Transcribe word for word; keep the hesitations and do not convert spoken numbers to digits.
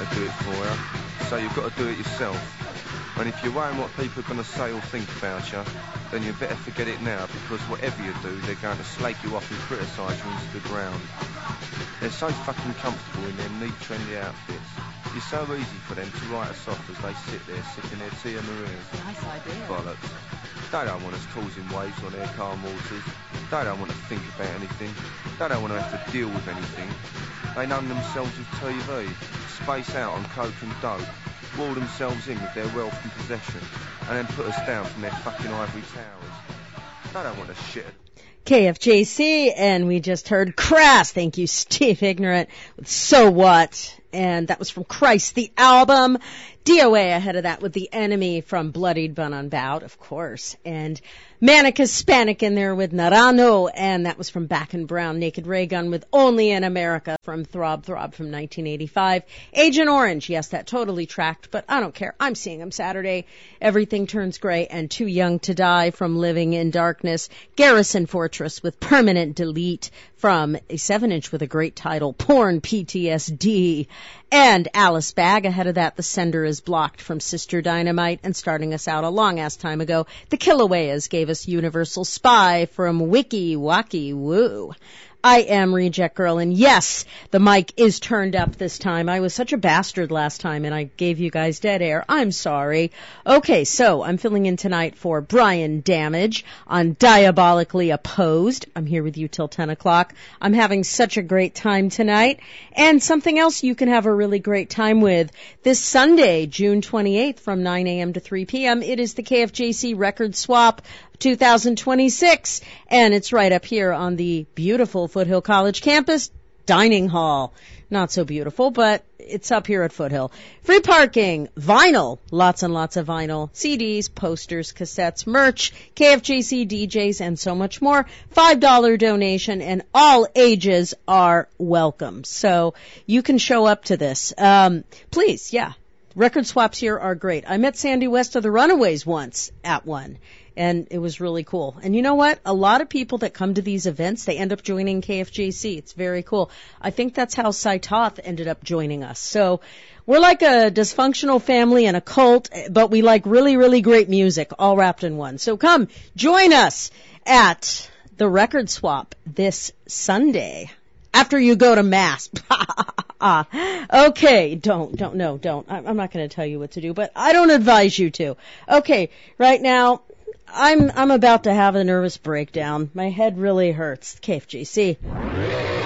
to do it for you, so you've got to do it yourself. And if you're worrying what people are going to say or think about you, then you better forget it now, because whatever you do, they're going to slag you off and criticise you into the ground. They're so fucking comfortable in their neat, trendy outfits. It's so easy for them to write us off as they sit there sipping their Tia Marias. Nice idea. Bollocks. They don't want us causing waves on their calm waters. They don't want to think about anything. They don't want to have to deal with anything. They numb themselves with T V, space out on coke and dope, wall themselves in with their wealth and possession, and then put us down from their fucking ivory towers. They don't want to shit. K F J C, and we just heard Crass. Thank you, Steve Ignorant, with So What? And that was from Christ, the album. D O A ahead of that with The Enemy from Bloodied But Unbowed, of course. And Manic Hispanic in there with Narano, and that was from Back and Brown. Naked Ray Gun with Only in America from Throb Throb from nineteen eighty-five. Agent Orange, yes, that totally tracked, but I don't care. I'm seeing him Saturday. Everything Turns Gray, and Too Young to Die from Living in Darkness. Garrison Fortress with Permanent Delete from a seven inch with a great title, Porn P T S D. And Alice Bag, ahead of that, The Sender is Blocked from Sister Dynamite. And starting us out a long-ass time ago, The Kilaueas gave us Universal Spy from Wiki Waki Woo. I am Reject Girl, and yes, the mic is turned up this time. I was such a bastard last time, and I gave you guys dead air. I'm sorry. Okay, so I'm filling in tonight for Brian Damage on Diabolically Opposed. I'm here with you till ten o'clock. I'm having such a great time tonight. And something else you can have a really great time with. This Sunday, June twenty-eighth, from nine a.m. to three p.m., it is the K F J C Record Swap two thousand twenty-six, and it's right up here on the beautiful Foothill College campus dining hall. Not so beautiful, but it's up here at Foothill. Free parking, vinyl, lots and lots of vinyl, C Ds, posters, cassettes, merch, K F J C D Js, and so much more. five dollars donation, and all ages are welcome. So you can show up to this. Um, please, yeah. Record swaps here are great. I met Sandy West of the Runaways once at one, and it was really cool. And you know what? A lot of people that come to these events, they end up joining K F J C. It's very cool. I think that's how Cy Toth ended up joining us. So we're like a dysfunctional family and a cult, but we like really, really great music all wrapped in one. So come join us at the Record Swap this Sunday after you go to Mass. Okay, don't, don't, no, don't. I'm not going to tell you what to do, but I don't advise you to. Okay, right now, I'm, I'm about to have a nervous breakdown. My head really hurts. K F J C.